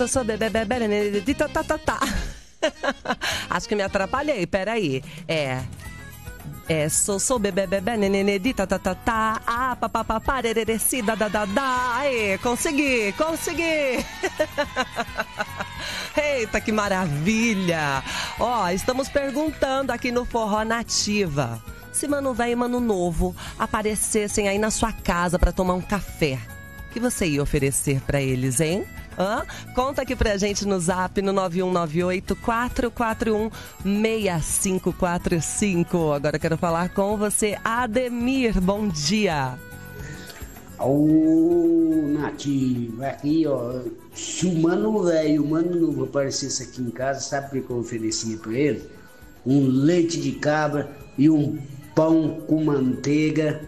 sou bebê, tá. Acho que me atrapalhei, peraí. Sou bebê, nenenedi, tá. Ah, papapá, rereci, da. Aê, consegui. Eita, que maravilha. Ó, estamos perguntando aqui no Forró Nativa. Se Mano Velho e Mano Novo aparecessem aí na sua casa pra tomar um café, o que você ia oferecer pra eles, hein? Conta aqui pra gente no zap no 9198-441-6545. Agora quero falar com você, Ademir, bom dia. Ô, Nativa, aqui ó, se o Mano Velho e o Mano Novo aparecesse aqui em casa, sabe o que eu oferecia pra ele? Um leite de cabra e um pão com manteiga.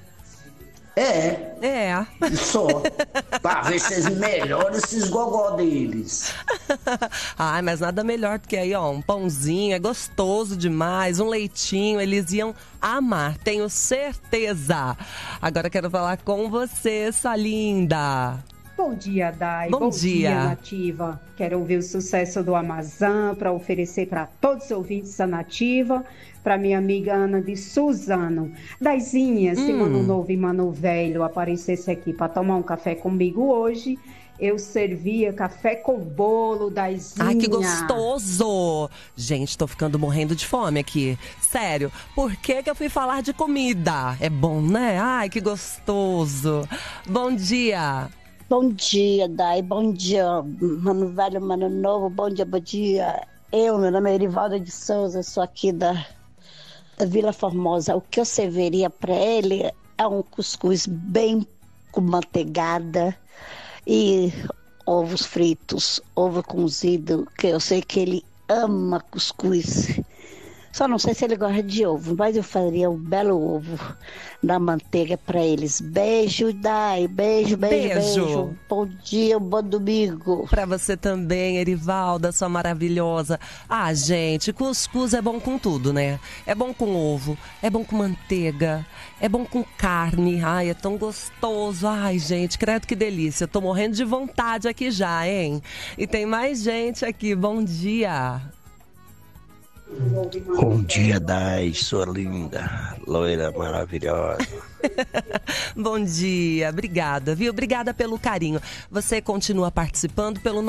Só. Pra ver se eles melhoram esses gogó deles. Ai, mas nada melhor do que aí, ó, um pãozinho, é gostoso demais, um leitinho, eles iam amar, tenho certeza. Agora quero falar com você, sua linda. Bom dia, Dai. Bom dia, Nativa. Quero ouvir o sucesso do Amazon para oferecer para todos os ouvintes da Nativa, para minha amiga Ana de Suzano. Daizinha, se Mano Novo e Mano Velho aparecesse aqui para tomar um café comigo hoje, eu servia café com bolo, Daizinha. Ai, que gostoso! Gente, tô ficando morrendo de fome aqui. Sério, por que eu fui falar de comida? É bom, né? Ai, que gostoso. Bom dia. Bom dia, Dai. Bom dia, Mano Velho, Mano Novo. Bom dia. Meu nome é Erivalda de Souza, sou aqui da Vila Formosa. O que eu serviria para ele é um cuscuz bem com manteigada e ovos fritos, ovo cozido, que eu sei que ele ama cuscuz. Só não sei se ele gosta de ovo, mas eu faria um belo ovo na manteiga para eles. Beijo, Dai. Beijo. Bom dia, bom domingo. Pra você também, Erivalda, sua maravilhosa. Ah, gente, cuscuz é bom com tudo, né? É bom com ovo, é bom com manteiga, é bom com carne. Ai, é tão gostoso. Ai, gente, credo que delícia. Eu tô morrendo de vontade aqui já, hein? E tem mais gente aqui. Bom dia. Bom dia, Dai, sua linda, loira maravilhosa. Bom dia, obrigada, viu? Obrigada pelo carinho. Você continua participando pelo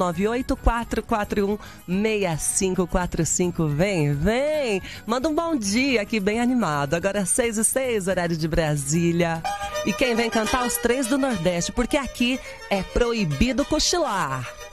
9198-441-6545. Vem! Manda um bom dia aqui, bem animado. Agora 6h06, horário de Brasília. E quem vem cantar? Os 3 do Nordeste, porque aqui é proibido cochilar.